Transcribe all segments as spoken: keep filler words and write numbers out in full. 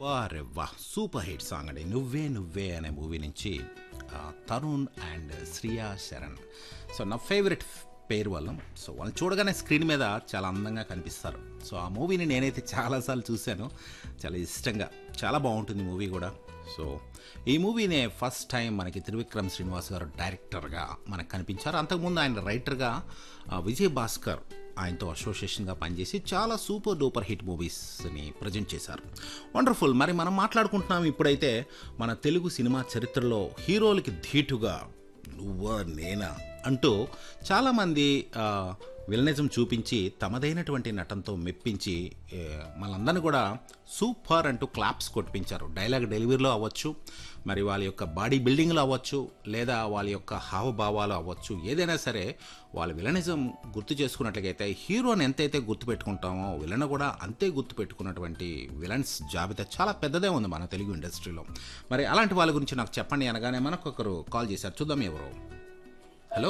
అరే వాహ్! Super hit song అండి. 'నువ్వే నువ్వే' అనే మూవీ నుంచి ఆహ్, తరుణ్ అండ్ శ్రియా శరణ్. సో, నా ఫేవరెట్ పేరు వల్ల. సో, వాళ్ళని చూడగానే స్క్రీన్ మీద చాలా అందంగా కనిపిస్తారు. సో, ఆ మూవీని నేనైతే చాలా సార్లు చూశాను. చాలా ఇష్టంగా. చాలా బావుంటుంది మూవీ గూడా. సో, ఈ మూవీనే ఫస్ట్ టైం మనకి త్రివిక్రమ్ శ్రీనివాస్ గారు డైరెక్టర్‌గా మనకు కనిపించారు. అంతకుముందు ఆయన రైటర్‌గా ఆహ్, విజయ్ భాస్కర్ ఆయనతో అసోసియేషన్‌గా పనిచేసి చాలా సూపర్ డూపర్ హిట్ మూవీస్‌ని ప్రజెంట్ చేశారు. వండర్‌ఫుల్. మరి మనం మాట్లాడుకుంటున్నాం ఇప్పుడైతే మన తెలుగు సినిమా చరిత్రలో హీరోలకి ధీటుగా నువ్వా నేనా అంటూ చాలామంది ఆహ్, విలనిజం చూపించి తమదైనటువంటి నటనతో మెప్పించి ఏ, మనందరిని కూడా సూపర్ అంటూ క్లాప్స్ కొట్టించారు. డైలాగ్ డెలివరీలో అవ్వచ్చు, మరి వాళ్ళ యొక్క బాడీ బిల్డింగ్లో అవ్వచ్చు, లేదా వాళ్ళ యొక్క హావభావాలు అవ్వచ్చు, ఏదైనా సరే వాళ్ళ విలనిజం గుర్తు చేసుకున్నట్లయితే హీరోని ఎంతైతే గుర్తుపెట్టుకుంటామో విలన్ కూడా అంతే గుర్తుపెట్టుకున్నటువంటి విలన్స్ జాబితా చాలా పెద్దదే ఉంది మన తెలుగు ఇండస్ట్రీలో. మరి అలాంటి వాళ్ళ గురించి నాకు చెప్పండి అనగానే మనకు ఒకరు కాల్ చేశారు. చూద్దాం ఎవరు. హలో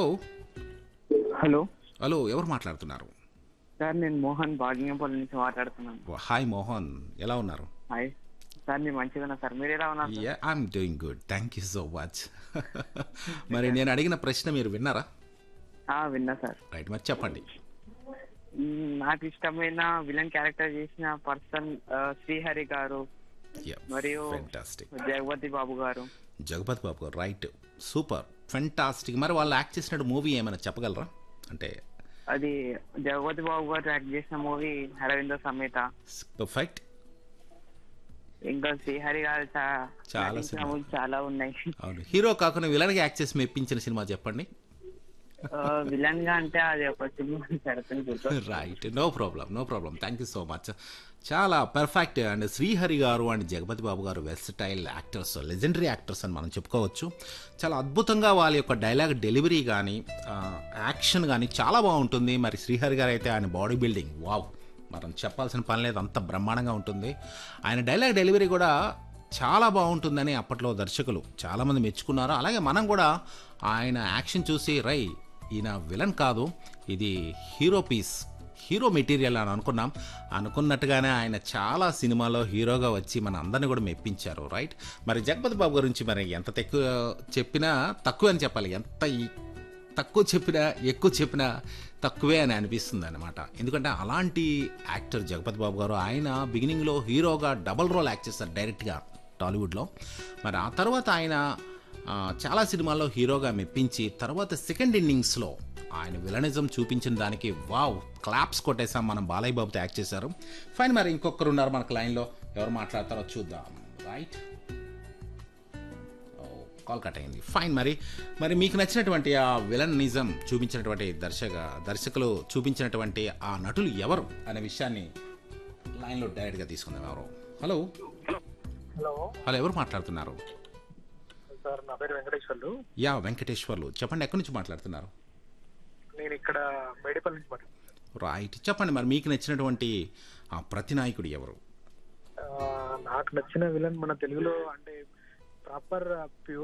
హలో హలో ఎవరు మాట్లాడుతున్నారు? సార్, నేను మోహన్ భాగ్యంపల్లి నుంచి మాట్లాడుతున్నాను. హాయ్ మోహన్, ఎలా ఉన్నారు? హాయ్ సార్, నేను మంచిగా ఉన్నా సార్. మీరు ఎలా ఉన్నారు sir? Yeah I'm doing good, thank you so much. మరి నేను అడిగిన ప్రశ్న మీరు విన్నారా? ఆ, విన్నా సార్. రైట్, మరి చెప్పండి. మ్, నాకు ఇష్టమైన విలన్ క్యారెక్టర్ చేసిన పర్సన్ శ్రీహరి గారు మరియు ఫెంటాస్టిక్. జగపతి బాబు గారు. జగపతి బాబు గారు, రైట్, సూపర్, ఫెంటాస్టిక్. మరి వాళ్ళు యాక్ట్ చేసిన మూవీ ఏమైనా చెప్పగలరా? అంటే అది జగపతి బాబు గారు యాక్ట్ చేసిన మూవీ అరవింద సమేత. పర్ఫెక్ట్. ఇంకా శ్రీహరి గారు చా- చాలా నటించిన సినిమా. movies చాలా ఉన్నాయి. అవును, హీరో కాకుండా విలన్గా యాక్ట్ చేసి మెప్పించిన సినిమా చెప్పండి. విలన్ గా అంటే అది ఒక సినిమా సరసన గుర్తు. Right, no problem, no problem, thank you so much. చాలా పర్ఫెక్ట్. అండ్ శ్రీహరి గారు అండ్ జగపతి బాబు గారు వెర్సటైల్ యాక్టర్స్, లెజెండరీ యాక్టర్స్ అని మనం చెప్పుకోవచ్చు. చాలా అద్భుతంగా వాళ్ళ యొక్క డైలాగ్ డెలివరీ కానీ యాక్షన్ కానీ చాలా బాగుంటుంది. మరి శ్రీహరి గారు అయితే ఆయన బాడీ బిల్డింగ్ వావ్, మనం చెప్పాల్సిన పని లేదు, అంత బ్రహ్మాండంగా ఉంటుంది. ఆయన డైలాగ్ డెలివరీ కూడా చాలా బాగుంటుందని అప్పట్లో దర్శకులు చాలామంది మెచ్చుకున్నారు. అలాగే మనం కూడా ఆయన యాక్షన్ చూసి రై ఈయన విలన్ కాదు, ఇది హీరో పీస్, హీరో మెటీరియల్ అని అనుకున్నాం. అనుకున్నట్టుగానే ఆయన చాలా సినిమాలో హీరోగా వచ్చి మన అందరిని కూడా మెప్పించారు. రైట్. మరి జగపతి బాబు గురించి మరి ఎంత తక్కువ చెప్పినా తక్కువ అని చెప్పాలి, ఎంత ఈ- తక్కువ చెప్పినా ఎక్కువ చెప్పినా తక్కువే అని అనిపిస్తుంది అనమాట. ఎందుకంటే అలాంటి యాక్టర్ జగపతి బాబు గారు. ఆయన బిగినింగ్లో హీరోగా డబల్ రోల్ యాక్ట్ చేస్తారు డైరెక్ట్గా టాలీవుడ్లో. మరి ఆ తర్వాత ఆయన ఆ, చాలా సినిమాల్లో హీరోగా మెప్పించి తర్వాత సెకండ్ ఇన్నింగ్స్లో ఆయన విలనిజం చూపించిన దానికి వావ్ క్లాప్స్ కొట్టేసాం. మనం బాలయ్య బాబుతో యాక్ట్ చేశారు. ఫైన్. మరి ఇంకొకరు ఉన్నారు మనకు లైన్లో, ఎవరు మాట్లాడతారో చూద్దాం. రైట్, కాల్ కట్ అయింది. ఫైన్. మరి మరి మీకు నచ్చినటువంటి ఆ విలనిజం చూపించినటువంటి దర్శక దర్శకులు చూపించినటువంటి ఆ నటులు ఎవరు అనే విషయాన్ని లైన్లో డైరెక్ట్గా తీసుకుందాం. ఎవరు? హలో హలో హలో ఎవరు మాట్లాడుతున్నారు? సార్, నా పేరు వెంకటేశ్వర్లు. యా వెంకటేశ్వర్లు, చెప్పండి, ఎక్కడి నుంచి మాట్లాడుతున్నారు? నేను ఇక్కడ మేడిపల్లి నుంచి మాట్లాడుతున్నాను. రైట్, చెప్పండి. మరి మీకు నచ్చినటువంటి ఆ ప్రతినాయకుడు ఎవరు? ఆ, నాకు నచ్చిన విలన్ మన తెలుగులో అంటే ప్రాపర్